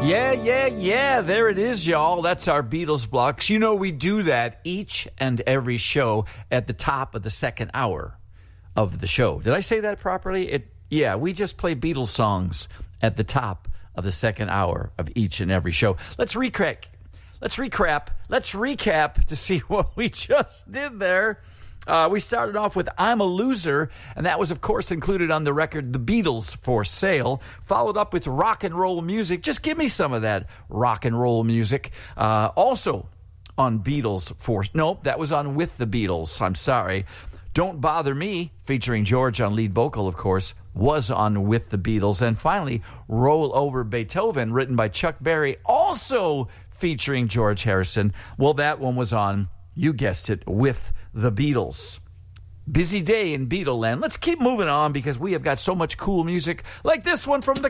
Yeah, there it is, y'all. That's our Beatles blocks. You know, we do that each and every show at the top of the second hour of the show. Did I say that properly? We just play Beatles songs at the top of the second hour of each and every show. Let's recap to see what we just did there. We started off with I'm a Loser, and that was, of course, included on the record The Beatles for Sale, followed up with Rock and Roll Music. Just give me some of that rock and roll music. Also on Beatles for... Nope, that was on With the Beatles. I'm sorry. Don't Bother Me, featuring George on lead vocal, of course, was on With the Beatles. And finally, Roll Over Beethoven, written by Chuck Berry, also featuring George Harrison. Well, that one was on, you guessed it, With the Beatles. Busy day in Beatleland. Let's keep moving on because we have got so much cool music like this one from the